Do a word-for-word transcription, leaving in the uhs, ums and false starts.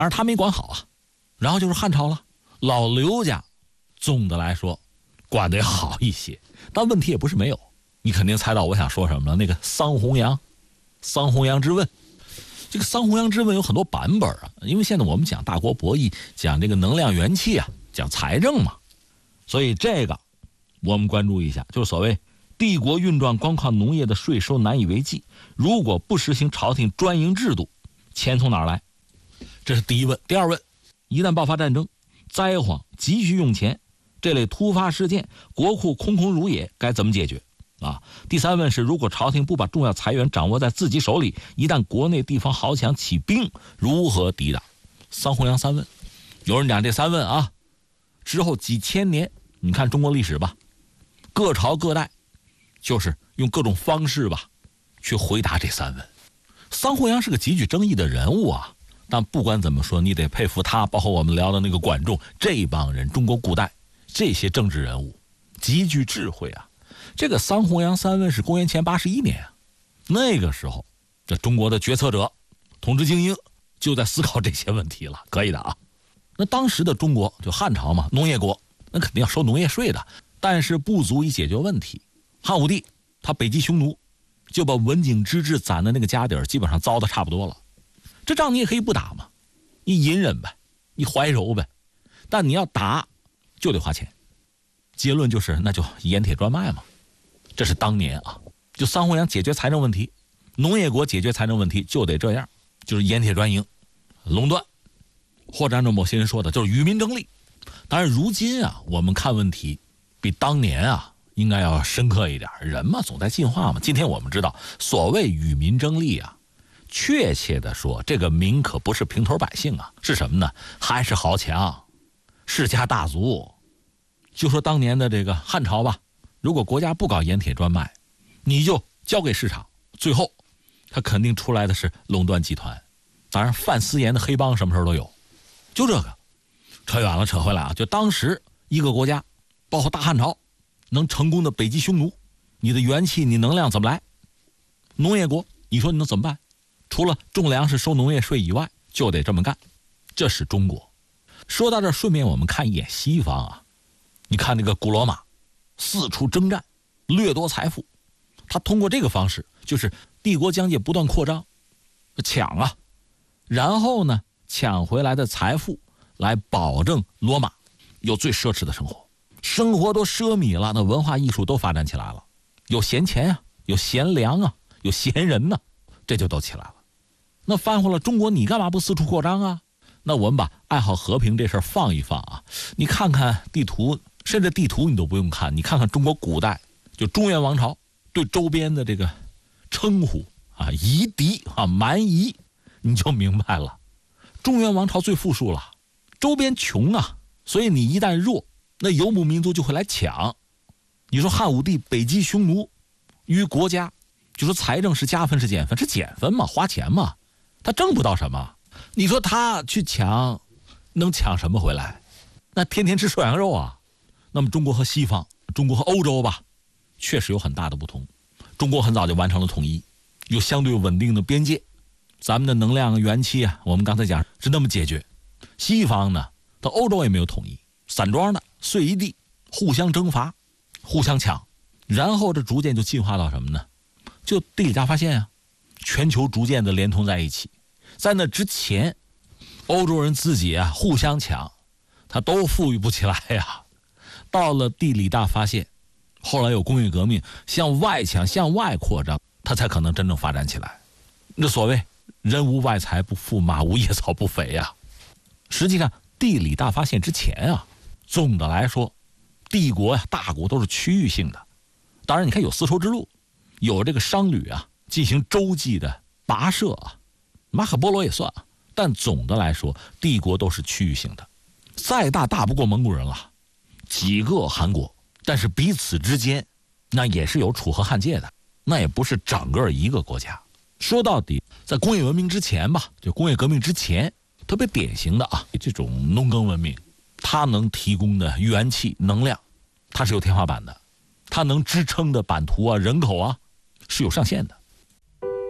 而他没管好啊。然后就是汉朝了，老刘家总的来说管得好一些，但问题也不是没有。你肯定猜到我想说什么了，那个桑弘羊，桑弘羊之问。这个桑弘羊之问有很多版本啊，因为现在我们讲大国博弈，讲这个能量元气啊，讲财政嘛，所以这个我们关注一下，就是所谓帝国运转光靠农业的税收难以为继，如果不实行朝廷专营制度，钱从哪儿来？这是第一问。第二问，一旦爆发战争、灾荒，急需用钱，这类突发事件，国库空空如也，该怎么解决？啊，第三问是，如果朝廷不把重要财源掌握在自己手里，一旦国内地方豪强起兵，如何抵挡？桑弘羊三问。有人讲这三问啊，之后几千年，你看中国历史吧，各朝各代就是用各种方式吧去回答这三问。桑弘羊是个极具争议的人物啊，但不管怎么说，你得佩服他，包括我们聊的那个管仲，这帮人，中国古代这些政治人物极具智慧啊。这个桑弘羊三问是公元前八十一年啊，那个时候这中国的决策者、统治精英就在思考这些问题了，可以的啊。那当时的中国就汉朝嘛，农业国，那肯定要收农业税的，但是不足以解决问题。汉武帝他北击匈奴，就把文景之治攒的那个家底儿基本上糟的差不多了。这仗你也可以不打嘛，你隐忍呗，你怀柔呗，但你要打就得花钱。结论就是那就盐铁专卖嘛。这是当年啊，就桑弘羊解决财政问题，农业国解决财政问题就得这样，就是盐铁专营垄断，或者按照某些人说的就是与民争利。当然如今啊，我们看问题比当年啊应该要深刻一点，人嘛总在进化嘛。今天我们知道所谓与民争利啊，确切的说这个民可不是平头百姓啊，是什么呢？还是豪强世家大族。就说当年的这个汉朝吧，如果国家不搞盐铁专卖，你就交给市场，最后他肯定出来的是垄断集团。当然贩私盐的黑帮什么时候都有。就这个扯远了，扯回来啊，就当时一个国家包括大汉朝能成功的北击匈奴，你的元气你能量怎么来？农业国你说你能怎么办？除了种粮食收农业税以外，就得这么干。这是中国。说到这，顺便我们看一眼西方啊，你看那个古罗马四处征战掠夺财富，他通过这个方式，就是帝国疆界不断扩张，抢啊，然后呢抢回来的财富来保证罗马有最奢侈的生活，生活都奢靡了，那文化艺术都发展起来了，有闲钱啊，有闲粮啊，有闲人呢、啊，这就都起来了。那翻回了中国，你干嘛不四处扩张啊？那我们把爱好和平这事儿放一放啊，你看看地图，甚至地图你都不用看，你看看中国古代就中原王朝对周边的这个称呼啊，夷狄啊，蛮夷，你就明白了。中原王朝最富庶了，周边穷啊，所以你一旦弱，那游牧民族就会来抢。你说汉武帝北击匈奴，于国家就说财政是加分是减分？是减分嘛，花钱嘛，他挣不到什么。你说他去抢，能抢什么回来？那天天吃涮羊肉啊。那么中国和西方，中国和欧洲吧，确实有很大的不同。中国很早就完成了统一，有相对稳定的边界，咱们的能量元气啊，我们刚才讲是那么解决。西方呢，到欧洲也没有统一，散装的碎一地，互相征伐，互相抢，然后这逐渐就进化到什么呢？就地理大发现啊，全球逐渐的连通在一起。在那之前，欧洲人自己啊互相抢，他都富裕不起来呀。到了地理大发现，后来有工业革命，向外抢，向外扩张，它才可能真正发展起来。那所谓人无外财不富，马无野草不肥呀。实际上地理大发现之前啊，总的来说帝国呀、大国都是区域性的。当然你看有丝绸之路，有这个商旅啊进行洲际的跋涉啊，马可波罗也算啊，但总的来说帝国都是区域性的。再大大不过蒙古人了，几个韩国，但是彼此之间那也是有楚河汉界的，那也不是整个一个国家。说到底在工业文明之前吧，就工业革命之前，特别典型的啊这种农耕文明，它能提供的元气能量它是有天花板的，它能支撑的版图啊人口啊是有上限的。